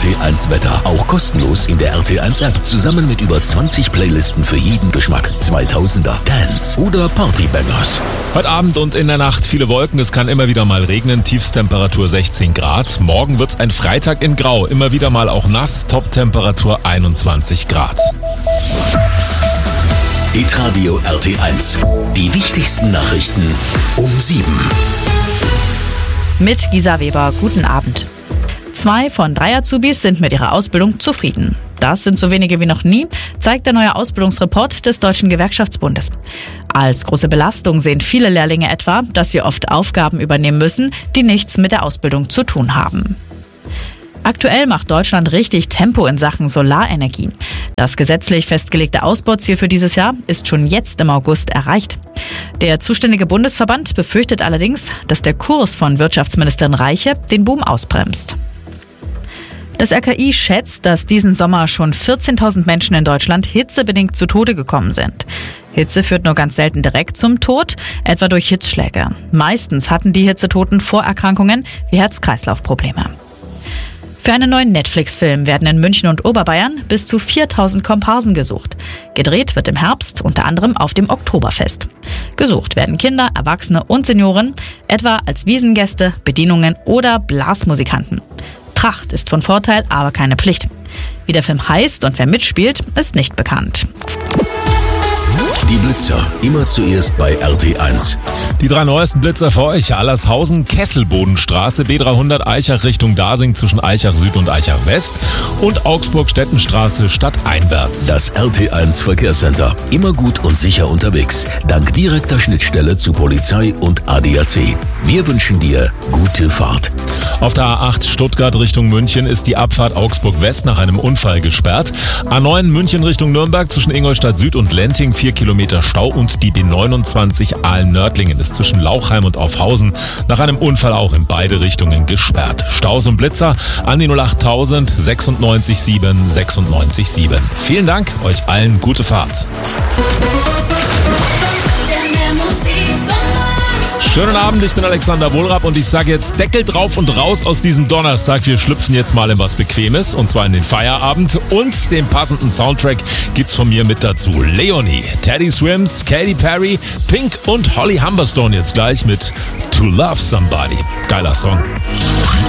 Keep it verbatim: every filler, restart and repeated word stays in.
T eins Wetter. Auch kostenlos in der R T eins App. Zusammen mit über zwanzig Playlisten für jeden Geschmack. zweitausender, Dance oder Partybangers. Heute Abend und in der Nacht viele Wolken. Es kann immer wieder mal regnen. Tiefstemperatur sechzehn Grad. Morgen wird's ein Freitag in Grau. Immer wieder mal auch nass. Toptemperatur einundzwanzig Grad. Hitradio R T eins. Die wichtigsten Nachrichten um sieben. Mit Gisa Weber, guten Abend. Zwei von drei Azubis sind mit ihrer Ausbildung zufrieden. Das sind so wenige wie noch nie, zeigt der neue Ausbildungsreport des Deutschen Gewerkschaftsbundes. Als große Belastung sehen viele Lehrlinge etwa, dass sie oft Aufgaben übernehmen müssen, die nichts mit der Ausbildung zu tun haben. Aktuell macht Deutschland richtig Tempo in Sachen Solarenergie. Das gesetzlich festgelegte Ausbauziel für dieses Jahr ist schon jetzt im August erreicht. Der zuständige Bundesverband befürchtet allerdings, dass der Kurs von Wirtschaftsministerin Reiche den Boom ausbremst. Das R K I schätzt, dass diesen Sommer schon vierzehntausend Menschen in Deutschland hitzebedingt zu Tode gekommen sind. Hitze führt nur ganz selten direkt zum Tod, etwa durch Hitzschläge. Meistens hatten die Hitzetoten Vorerkrankungen wie Herz-Kreislauf-Probleme. Für einen neuen Netflix-Film werden in München und Oberbayern bis zu viertausend Komparsen gesucht. Gedreht wird im Herbst, unter anderem auf dem Oktoberfest. Gesucht werden Kinder, Erwachsene und Senioren, etwa als Wiesengäste, Bedienungen oder Blasmusikanten. Tracht ist von Vorteil, aber keine Pflicht. Wie der Film heißt und wer mitspielt, ist nicht bekannt. Die Blitzer, immer zuerst bei R T eins. Die drei neuesten Blitzer für euch. Allershausen, Kesselbodenstraße, B dreihundert Eichach Richtung Dasing zwischen Eichach Süd und Eichach West und Augsburg-Stettenstraße stadteinwärts. Das R T eins Verkehrscenter. Immer gut und sicher unterwegs. Dank direkter Schnittstelle zu Polizei und A D A C. Wir wünschen dir gute Fahrt. Auf der A acht Stuttgart Richtung München ist die Abfahrt Augsburg West nach einem Unfall gesperrt. A neun München Richtung Nürnberg zwischen Ingolstadt Süd und Lenting vier Kilometer Stau und die B neunundzwanzig Aalen-Nördlingen ist zwischen Lauchheim und Aufhausen nach einem Unfall auch in beide Richtungen gesperrt. Staus und Blitzer an die null acht tausend sechsundneunzig sieben sechsundneunzig sieben. Vielen Dank, euch allen gute Fahrt. Schönen Abend, ich bin Alexander Wohlrapp und ich sage jetzt Deckel drauf und raus aus diesem Donnerstag. Wir schlüpfen jetzt mal in was Bequemes und zwar in den Feierabend und den passenden Soundtrack gibt's von mir mit dazu. Leonie, Teddy Swims, Katy Perry, Pink und Holly Humberstone jetzt gleich mit To Love Somebody. Geiler Song.